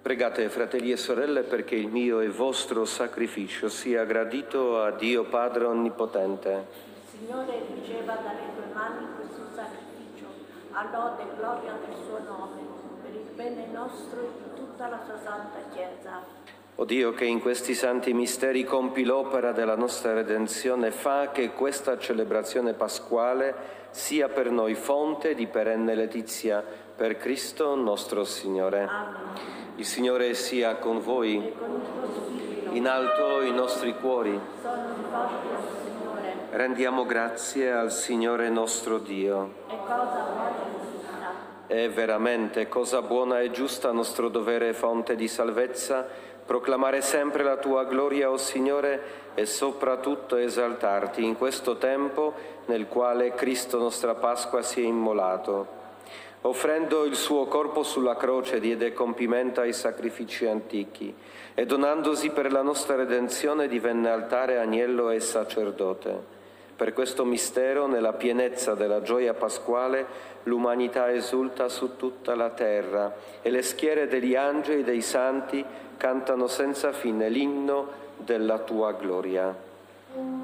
Pregate, fratelli e sorelle, perché il mio e vostro sacrificio sia gradito a Dio Padre Onnipotente. Il Signore riceva dalle tue mani questo sacrificio, a lode e gloria del suo nome, per il bene nostro e di tutta la sua santa Chiesa. O Dio, che in questi santi misteri compi l'opera della nostra redenzione, fa che questa celebrazione pasquale sia per noi fonte di perenne letizia per Cristo nostro Signore. Amen. Il Signore sia con voi. E con il tuo spirito. In alto i nostri cuori. Sono rivolti al Signore. Rendiamo grazie al Signore nostro Dio. È cosa buona e giusta. È veramente cosa buona e giusta, nostro dovere e fonte di salvezza, proclamare sempre la tua gloria, o Signore, e soprattutto esaltarti in questo tempo nel quale Cristo nostra Pasqua si è immolato. Offrendo il suo corpo sulla croce diede compimento ai sacrifici antichi e donandosi per la nostra redenzione divenne altare, agnello e sacerdote. Per questo mistero, nella pienezza della gioia pasquale, l'umanità esulta su tutta la terra e le schiere degli angeli e dei santi cantano senza fine l'inno della tua gloria.